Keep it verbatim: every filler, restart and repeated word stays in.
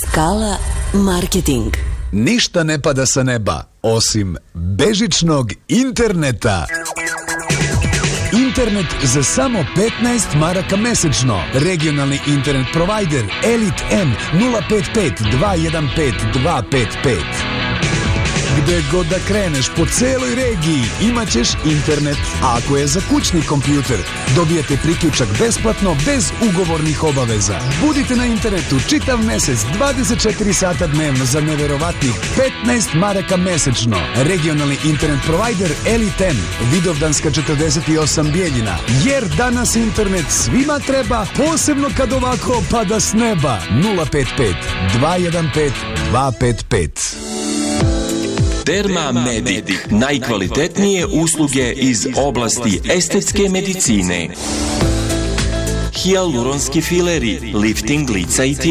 Skala marketing. Ništa ne pada sa neba, osim bežičnog interneta. Internet za samo petnaest maraka mesečno. Regionalni internet provider Elite M nula pet pet dva jedan pet dva pet pet. Gde god da kreneš po celoj regiji imaćeš internet. A ako je za kućni kompjuter, dobijete priključak besplatno bez ugovornih obaveza. Budite na internetu čitav mesec, dvadeset četiri sata dnevno za neverovatnih petnaest maraka mesečno. Regionalni internet provider Elite M, Vidovdanska četrdeset osam Bijeljina. Jer danas internet svima treba, posebno kad ovako pada s neba. nula pet pet dva jedan pet dva pet pet. Dermamedik, najkvalitetnije usluge iz oblasti estetske medicine. Hijaluronski fileri, lifting lica i tijela.